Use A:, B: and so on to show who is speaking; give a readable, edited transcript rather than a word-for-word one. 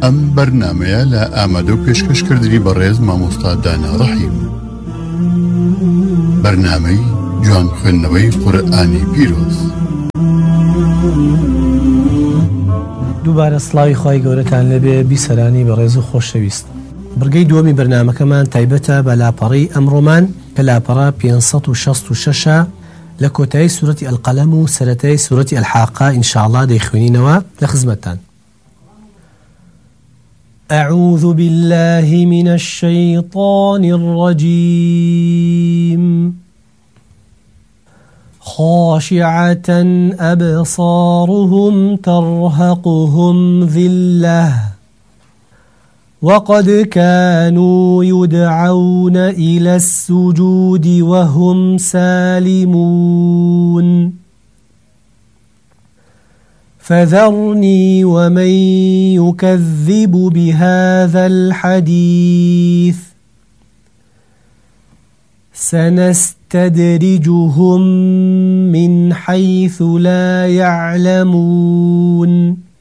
A: ئەم بەرنامەیە لە ئامادە و پێشکەشکردنی بەڕێز مامۆستا دانا ڕەحیم. بەرنامەی جوان خوێندنەوەی قورئانی پیرۆز.
B: دووبارە سڵاوی خۆی گەورەتان لەبێ بیسەرانی بەڕێز و خۆشەویست. بڕگەی دووەمی بەرنامەکەمان تایبەتە بە لاپەڕەی ئەمڕۆمان کە لاپەڕە 566 لە کۆتایی سورەتی ئەلقەلەم و سەرەتای سورەتی ئەلحاقا ئینشاءالله دەیخوێنینەوە لە خزمەتتان. أعوذ بالله من الشيطان الرجيم خاشعة أبصارهم ترهقهم ذلة وقد كانوا يدعون إلى السجود وهم سالمون فذرني ومن يكذب بهذا الحديث سنستدرجهم من حيث لا يعلمون